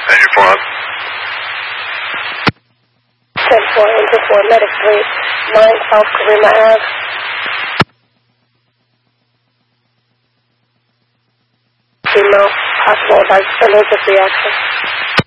Engine 4 on. 10-4, Engine 4, Medic 3, 9 South Karima Ave. Female, possible emergency action.